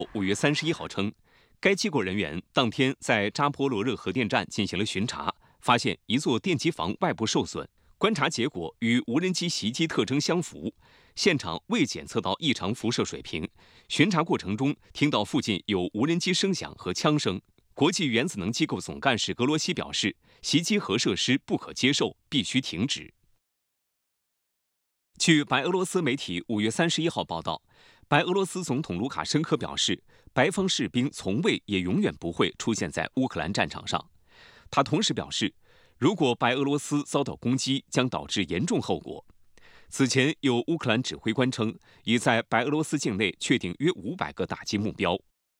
5月31号称，该机构人员当天在扎波罗热核电站进行了巡查，发现一座电机房外部受损，观察结果与无人机袭击特征相符，现场未检测到异常辐射水平。巡查过程中听到附近有无人机声响和枪声。国际原子能机构总干事格罗西表示，袭击核设施不可接受，必须停止。据白俄罗斯媒体5月31号报道，白俄罗斯总统卢卡申科表示，白方士兵从未也永远不会出现在乌克兰战场上。他同时表示，如果白俄罗斯遭到攻击，将导致严重后果。此前有乌克兰指挥官称，已在白俄罗斯境内确定约500个打击目标。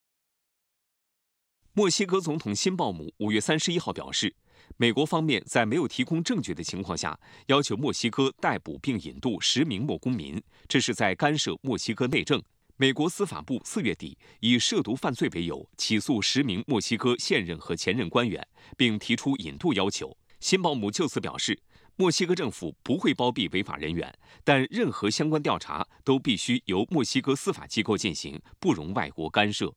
墨西哥总统辛鲍姆5月31号表示，美国方面在没有提供证据的情况下，要求墨西哥逮捕并引渡10名墨公民，这是在干涉墨西哥内政。美国司法部4月底以涉毒犯罪为由起诉10名墨西哥现任和前任官员，并提出引渡要求。辛鲍姆就此表示，墨西哥政府不会包庇违法人员，但任何相关调查都必须由墨西哥司法机构进行，不容外国干涉。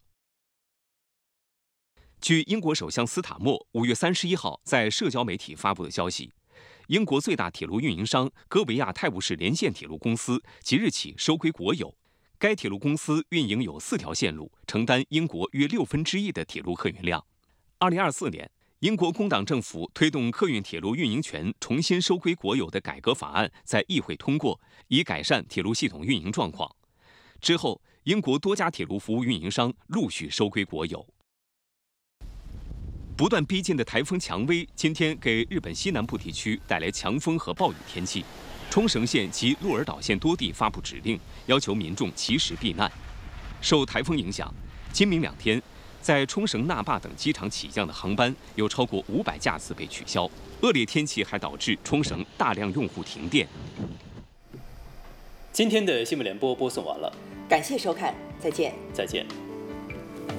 据英国首相斯塔默5月31号在社交媒体发布的消息，英国最大铁路运营商哥维亚泰晤士连线铁路公司即日起收归国有。该铁路公司运营有4条线路，承担英国约1/6的铁路客运量。2024年，英国工党政府推动客运铁路运营权重新收归国有的改革法案在议会通过，以改善铁路系统运营状况。之后，英国多家铁路服务运营商陆续收归国有。不断逼近的台风蔷薇今天给日本西南部地区带来强风和暴雨天气，冲绳县及鹿儿岛县多地发布指令，要求民众及时避难。受台风影响，今明2天，在冲绳那霸等机场起降的航班有超过500架次被取消。恶劣天气还导致冲绳大量用户停电。 今天的新闻联播播送完了， 感谢收看，再见。 再见。